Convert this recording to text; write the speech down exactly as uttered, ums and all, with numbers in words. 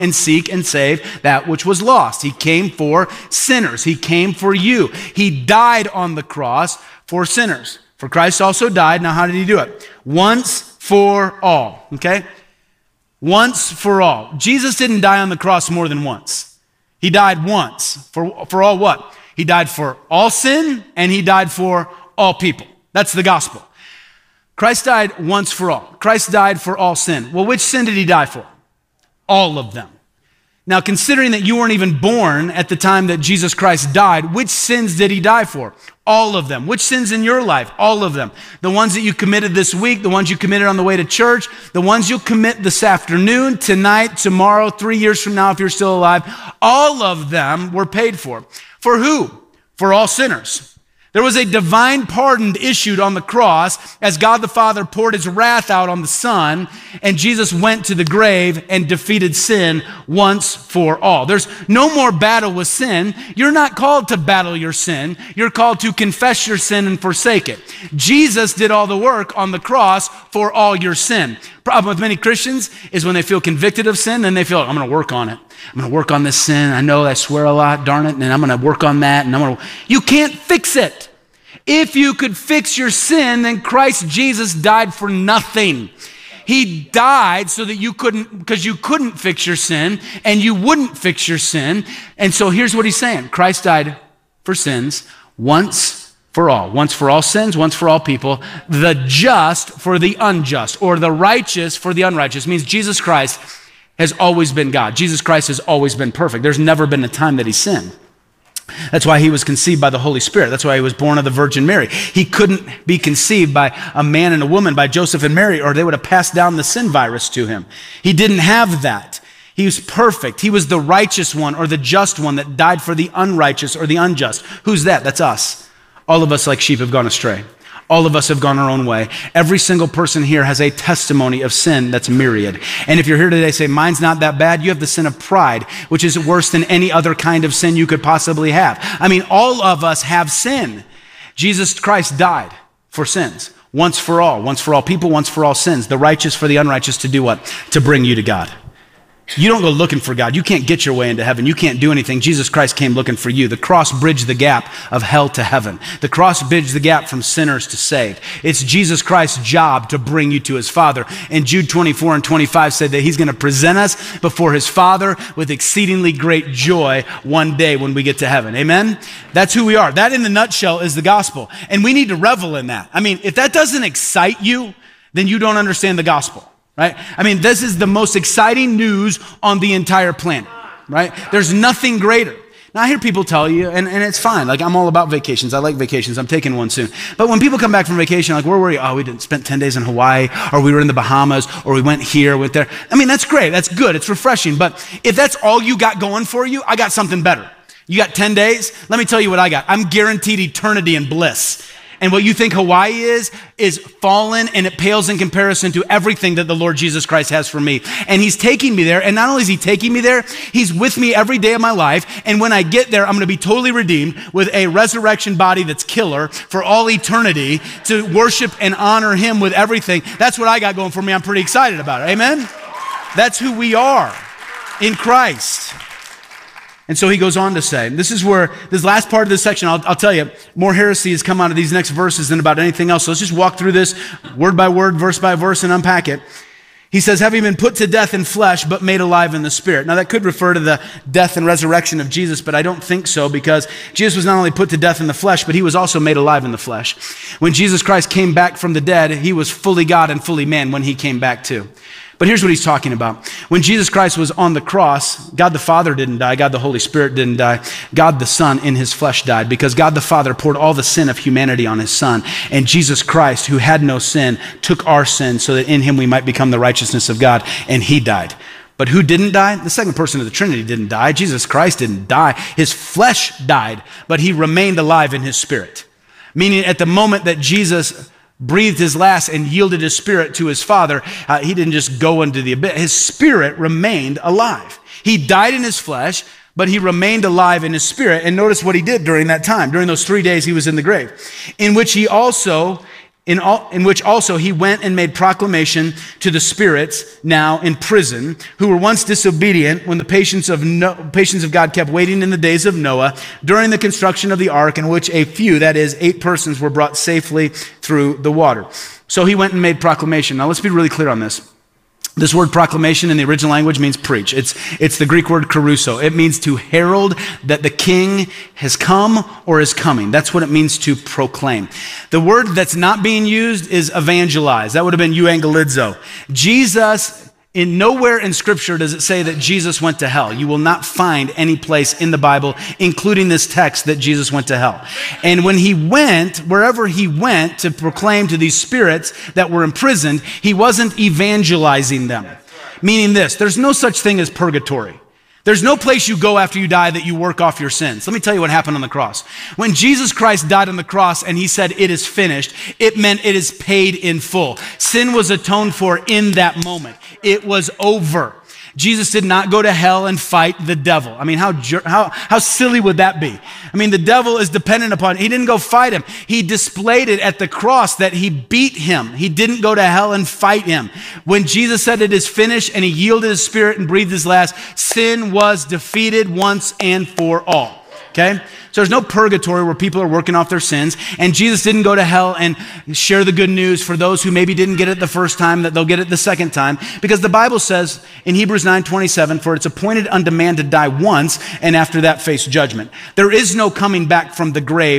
and seek and save that which was lost. He came for sinners. He came for you. He died on the cross for sinners. For Christ also died. Now, how did he do it? Once for all, okay? Once for all. Jesus didn't die on the cross more than once. He died once. For, for all what? He died for all sin, and he died for all people. That's the gospel. Christ died once for all. Christ died for all sin. Well, which sin did he die for? All of them. Now, considering that you weren't even born at the time that Jesus Christ died, which sins did he die for? All of them. Which sins in your life? All of them. The ones that you committed this week, the ones you committed on the way to church, the ones you'll commit this afternoon, tonight, tomorrow, three years from now if you're still alive, all of them were paid for. For who? For all sinners. There was a divine pardon issued on the cross as God the Father poured his wrath out on the Son, and Jesus went to the grave and defeated sin once for all. There's no more battle with sin. You're not called to battle your sin. You're called to confess your sin and forsake it. Jesus did all the work on the cross for all your sin. Problem with many Christians is when they feel convicted of sin, then they feel, I'm going to work on it. I'm going to work on this sin. I know I swear a lot, darn it, and I'm going to work on that. And I'm going to. You can't fix it. If you could fix your sin, then Christ Jesus died for nothing. He died so that you couldn't, because you couldn't fix your sin, and you wouldn't fix your sin. And so here's what he's saying. Christ died for sins once for all. Once for all sins, once for all people. The just for the unjust, or the righteous for the unrighteous. It means Jesus Christ has always been God. Jesus Christ has always been perfect. There's never been a time that he sinned. That's why he was conceived by the Holy Spirit. That's why he was born of the Virgin Mary. He couldn't be conceived by a man and a woman, by Joseph and Mary, or they would have passed down the sin virus to him. He didn't have that. He was perfect. He was the righteous one, or the just one that died for the unrighteous or the unjust. Who's that? That's us. All of us like sheep have gone astray. All of us have gone our own way. Every single person here has a testimony of sin that's myriad. And if you're here today, say, mine's not that bad. You have the sin of pride, which is worse than any other kind of sin you could possibly have. I mean, all of us have sin. Jesus Christ died for sins. Once for all. Once for all people, once for all sins. The righteous for the unrighteous to do what? To bring you to God. You don't go looking for God. You can't get your way into heaven. You can't do anything. Jesus Christ came looking for you. The cross bridged the gap of hell to heaven. The cross bridged the gap from sinners to saved. It's Jesus Christ's job to bring you to his Father. And Jude twenty-four and twenty-five said that he's going to present us before his Father with exceedingly great joy one day when we get to heaven. Amen? That's who we are. That in the nutshell is the gospel. And we need to revel in that. I mean, if that doesn't excite you, then you don't understand the gospel. Right? I mean, this is the most exciting news on the entire planet, right? There's nothing greater. Now, I hear people tell you, and, and it's fine. Like, I'm all about vacations. I like vacations. I'm taking one soon. But when people come back from vacation, like, where were you? Oh, we didn't spend ten days in Hawaii, or we were in the Bahamas, or we went here, went there. I mean, that's great. That's good. It's refreshing. But if that's all you got going for you, I got something better. You got ten days? Let me tell you what I got. I'm guaranteed eternity and bliss. And what you think Hawaii is, is fallen, and it pales in comparison to everything that the Lord Jesus Christ has for me. And he's taking me there. And not only is he taking me there, he's with me every day of my life. And when I get there, I'm going to be totally redeemed with a resurrection body that's killer for all eternity to worship and honor him with everything. That's what I got going for me. I'm pretty excited about it. Amen? That's who we are in Christ. And so he goes on to say, this is where, this last part of this section, I'll, I'll tell you, more heresy has come out of these next verses than about anything else. So let's just walk through this word by word, verse by verse, and unpack it. He says, having been put to death in flesh, but made alive in the spirit. Now that could refer to the death and resurrection of Jesus, but I don't think so, because Jesus was not only put to death in the flesh, but he was also made alive in the flesh. When Jesus Christ came back from the dead, he was fully God and fully man when he came back too. But here's what he's talking about. When Jesus Christ was on the cross, God the Father didn't die. God the Holy Spirit didn't die. God the Son in his flesh died, because God the Father poured all the sin of humanity on his Son. And Jesus Christ, who had no sin, took our sin so that in him we might become the righteousness of God. And he died. But who didn't die? The second person of the Trinity didn't die. Jesus Christ didn't die. His flesh died, but he remained alive in his spirit. Meaning at the moment that Jesus breathed his last and yielded his spirit to his Father, uh, he didn't just go into the abyss. His spirit remained alive. He died in his flesh, but he remained alive in his spirit. And notice what he did during that time, during those three days he was in the grave, in which he also In, all, in which also he went and made proclamation to the spirits now in prison, who were once disobedient when the patience of, no, patience of God kept waiting in the days of Noah during the construction of the ark, in which a few, that is, eight persons, were brought safely through the water. So he went and made proclamation. Now let's be really clear on this. This word proclamation in the original language means preach. It's, it's the Greek word kerusso. It means to herald that the king has come or is coming. That's what it means to proclaim. The word that's not being used is evangelize. That would have been euangelizo. Jesus, in nowhere in Scripture does it say that Jesus went to hell. You will not find any place in the Bible, including this text, that Jesus went to hell. And when he went, wherever he went to proclaim to these spirits that were imprisoned, he wasn't evangelizing them. Meaning this, there's no such thing as purgatory. There's no place you go after you die that you work off your sins. Let me tell you what happened on the cross. When Jesus Christ died on the cross and he said, "It is finished," it meant it is paid in full. Sin was atoned for in that moment. It was over. Jesus did not go to hell and fight the devil. I mean, how, how, how silly would that be? I mean, the devil is dependent upon, he didn't go fight him. He displayed it at the cross that he beat him. He didn't go to hell and fight him. When Jesus said it is finished and he yielded his spirit and breathed his last, sin was defeated once and for all. Okay? So there's no purgatory where people are working off their sins. And Jesus didn't go to hell and share the good news for those who maybe didn't get it the first time, that they'll get it the second time. Because the Bible says in Hebrews nine twenty-seven, "For it's appointed unto man to die once, and after that face judgment." There is no coming back from the grave